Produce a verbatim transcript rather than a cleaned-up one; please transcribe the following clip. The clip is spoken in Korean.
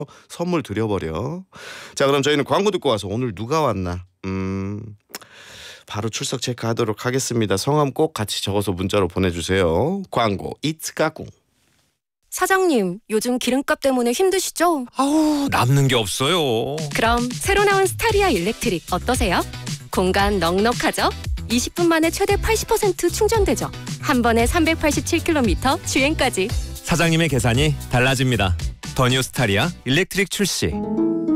선물 드려버려. 자, 그럼 저희는 광고 듣고 와서 오늘 누가 왔나 음 바로 출석 체크하도록 하겠습니다. 성함 꼭 같이 적어서 문자로 보내주세요. 광고 이츠가궁. 사장님, 요즘 기름값 때문에 힘드시죠? 아우, 남는 게 없어요. 그럼 새로 나온 스타리아 일렉트릭 어떠세요? 공간 넉넉하죠? 이십 분 만에 최대 팔십 퍼센트 충전되죠? 한 번에 삼백팔십칠 킬로미터 주행까지. 사장님의 계산이 달라집니다. 더 뉴 스타리아 일렉트릭 출시.